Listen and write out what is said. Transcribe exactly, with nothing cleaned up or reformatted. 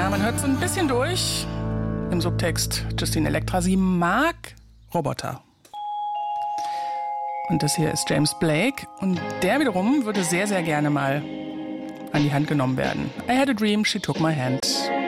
man hört so ein bisschen durch. Im Subtext Justine Elektra, sie mag Roboter. Und das hier ist James Blake. Und der wiederum würde sehr, sehr gerne mal an die Hand genommen werden. I had a dream, she took my hand.